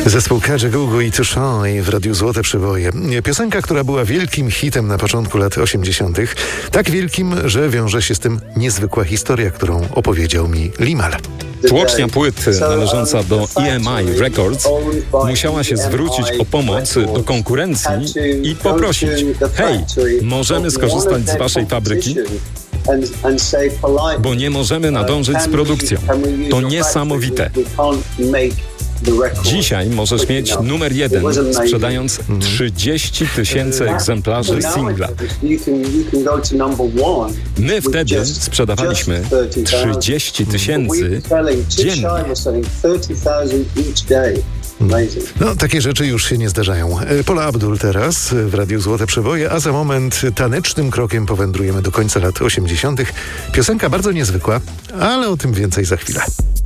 Zespół Kajagoogoo i To Shine w Radiu Złote Przeboje. Piosenka, która była wielkim hitem na początku lat 80. Tak wielkim, że wiąże się z tym niezwykła historia, którą opowiedział mi Limal. Tłocznia płyt należąca do EMI Records musiała się zwrócić o pomoc do konkurencji i poprosić: hej, możemy skorzystać z waszej fabryki? Bo nie możemy nadążyć z produkcją. To niesamowite. Dzisiaj możesz mieć numer 1, sprzedając 30 000 egzemplarzy singla. My wtedy sprzedawaliśmy 30 000 dziennie. No, takie rzeczy już się nie zdarzają. Paula Abdul teraz w Radiu Złote Przeboje, a za moment tanecznym krokiem powędrujemy do końca lat 80. Piosenka bardzo niezwykła, ale o tym więcej za chwilę.